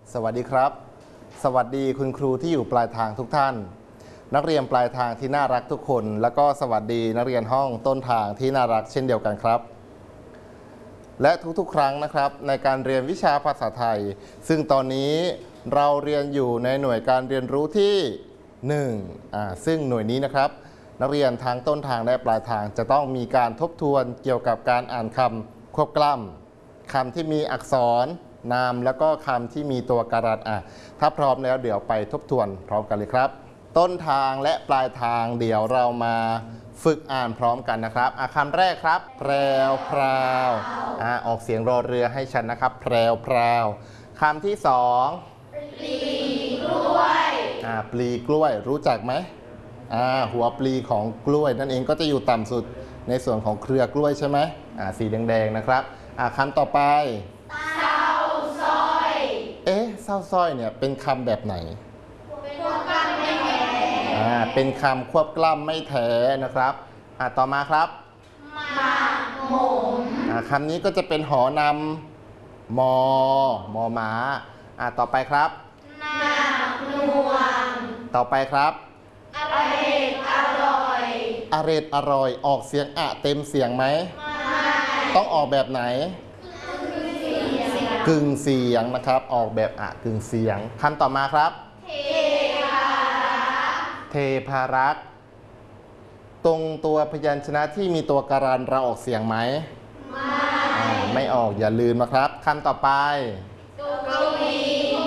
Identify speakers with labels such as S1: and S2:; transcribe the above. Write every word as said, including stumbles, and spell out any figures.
S1: สวัสดีครับสวัสดีคุณครูที่อยู่ปลายทางทุกท่านนักเรียนปลายทางที่น่ารักทุกคนแล้วก็สวัสดีนักเรียนห้องต้นทางที่น่ารักเช่นเดียวกันครับและทุกๆครั้งนะครับในการเรียนวิชาภาษาไทยซึ่งตอนนี้เราเรียนอยู่ในหน่วยการเรียนรู้ที่หนึ่งอ่าซึ่งหน่วยนี้นะครับนักเรียนทางต้นทางและปลายทางจะต้องมีการทบทวนเกี่ยวกับการอ่านคำควบกล้ำคำที่มีอักษรนามแล้วก็คำที่มีตัวการันอ่ะถ้าพร้อมแล้วเดี๋ยวไปทบทวนพร้อมกันเลยครับต้นทางและปลายทางเดี๋ยวเรามาฝึกอ่านพร้อมกันนะครับอ่ะคำแรกครับแพรวพราวอ่ะออกเสียงรอเรือให้ชัดนะครับแพรวพราวคำที่สองปลีกล้วยอ่ะปลีกล้วยรู้จักไหมอ่าหัวปลีของกล้วยนั่นเองก็จะอยู่ต่ำสุดในส่วนของเครือกล้วยใช่ไหมอ่าสีแดงๆนะครับอ่าคำต่อไปเศร้าสร้อยเอ๊ะเศร้าสร้อยเนี่ยเป็นคำแบบไหนควบกล้ำไม่แท้อ่าเป็นคำควบกล้ำไม่แท้นะครับอ่าต่อมาครับหมากหมมอ่าคำนี้ก็จะเป็นหอนำมอมอม้าอ่าต่อไปครับหนักหน่วงต่อไปครับอร็ดอร่อยอร็ดอร่อยออกเสียงอะเต็มเสียงไหมไม่ต้องออกแบบไหนกึ่งเสียงนะครับออกแบบอะกึ่งเสียงคำต่อมาครับเทพารักษ์เทพารักษ์ตรงตัวพยัญชนะที่มีตัวการันเราออกเสียงไหมไม่ไม่ออกอย่าลืมนะครับคำต่อไป